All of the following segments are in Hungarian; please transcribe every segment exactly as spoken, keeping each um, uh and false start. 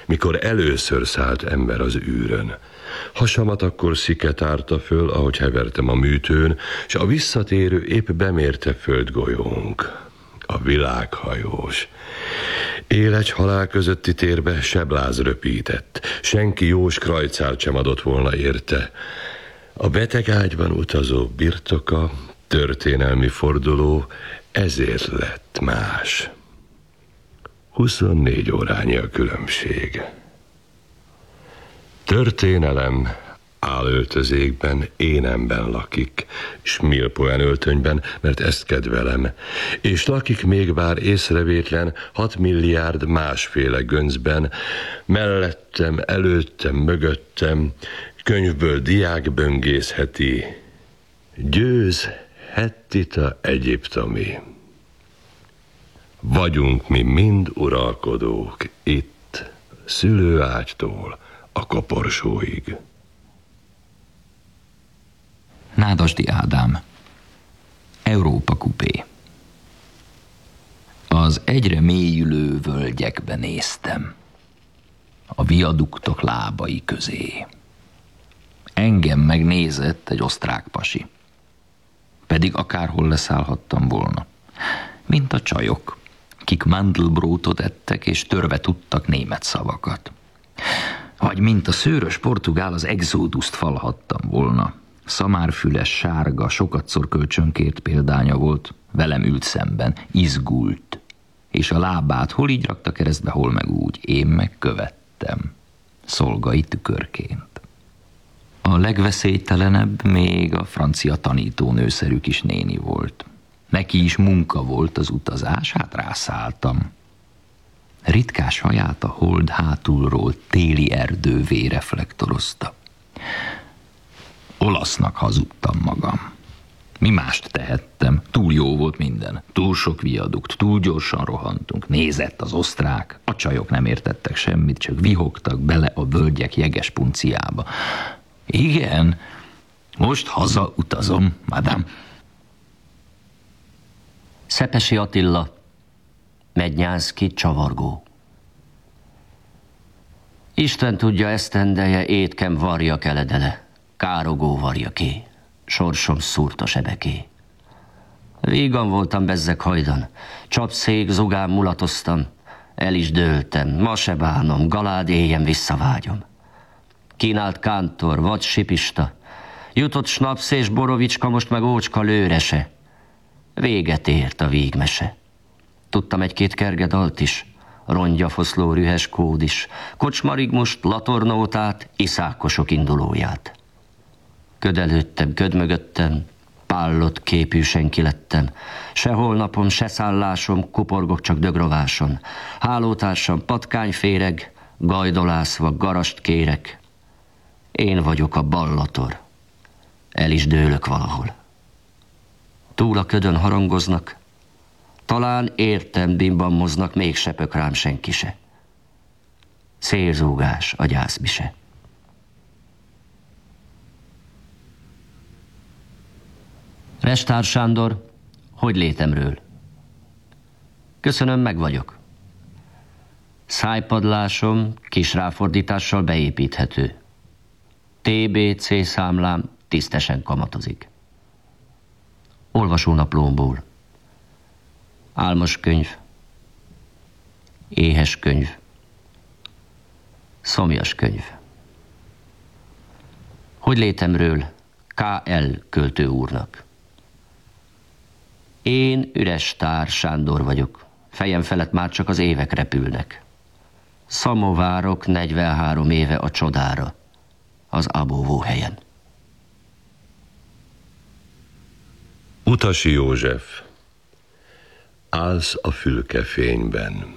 mikor először szállt ember az űrön. Hasamat akkor sziket árta föl, ahogy hevertem a műtőn, s a visszatérő épp bemérte földgolyónk. A világhajós. Élet-halál közötti térbe sebláz röpített. Senki jós krajcárt sem adott volna érte. A betegágyban utazó birtoka, történelmi forduló, ezért lett más. Huszonnégy órányi a különbség. Történelem álöltözékben, énemben lakik, s milpoen öltönyben, mert ezt kedvelem, és lakik még bár észrevétlen hat milliárd másféle göncben, mellettem, előttem, mögöttem, könyvből diák böngészheti, győz hettita egyiptomi. Vagyunk mi mind uralkodók itt, szülőágytól a koporsóig. Nádasdy Ádám. Európa kupé. Az egyre mélyülő völgyekbe néztem, a viaduktok lábai közé. Engem megnézett egy osztrák pasi, pedig akárhol leszállhattam volna, mint a csajok, kik Mandelbrotot ettek és törve tudtak német szavakat. Vagy mint a szőrös portugál az Exodust falhattam volna. Szamárfüles, sárga, sokatszor kölcsönkért példánya volt, velem ült szemben, izgult, és a lábát hol így rakta keresztbe, hol meg úgy, én meg követtem, szolgai tükörként. A legveszélytelenebb még a francia tanítónőszerű kis néni volt. Neki is munka volt az utazás, hát rászálltam. Ritkás haját a hold hátulról téli erdővé reflektorozta. Olasznak hazudtam magam. Mi mást tehettem? Túl jó volt minden. Túl sok viadukt, túl gyorsan rohantunk. Nézett az osztrák. A csajok nem értettek semmit, csak vihogtak bele a völgyek jeges punciába. Igen, most haza utazom, madám. Szepesi Attila, Mednyánszky, csavargó. Isten tudja, esztendeje étkem varja keledele, károgó varjaké, sorsom szúrta sebeké. Vígan voltam bezzeg hajdan, csapszék zugán mulatoztam, el is dőltem, ma se bánom, galád éjjen visszavágyom. Kínált kántor, vad sipista, jutott snapsz és borovicska, most meg ócska lőrese. Véget ért a vígmese. Tudtam egy-két kergedalt is, rongyafoszló rühes kód is, kocsmarigmust, latornótát, iszákosok indulóját. Köd előttem, köd mögöttem, pállott képű senki lettem. Se holnapom, se szállásom, kuporgok csak dögrováson. Hálótársam patkányféreg, gajdolászva garast kérek. Én vagyok a ballator, el is dőlök valahol. Túl a ködön harangoznak, talán értem bimbamoznak, még se pök rám senki se. Szélzúgás a gyászmise. Restár Sándor, hogy létemről? Köszönöm, meg vagyok. Szájpadlásom kis ráfordítással beépíthető. té bé cé számlám tisztesen kamatozik. Olvasónaplómból. Álmos könyv, éhes könyv, szomjas könyv. Hogy létemről ká el költő úrnak. Én üres tár Sándor vagyok, fejem felett már csak az évek repülnek. Szamovárok negyvenhárom éve a csodára, az abóvó helyen. Utasi József. Állsz a fülkefényben.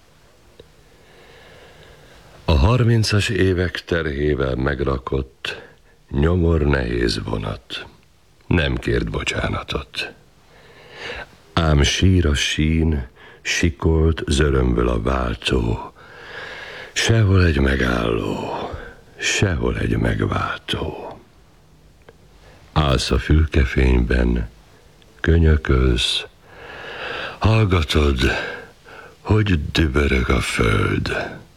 A harmincas évek terhével megrakott, nyomor nehéz vonat nem kért bocsánatot. Ám sír a sín, sikolt, zörömböl a váltó, sehol egy megálló, sehol egy megváltó. Állsz a fülkefényben, könyökölsz, hallgatod, hogy dübörög a föld.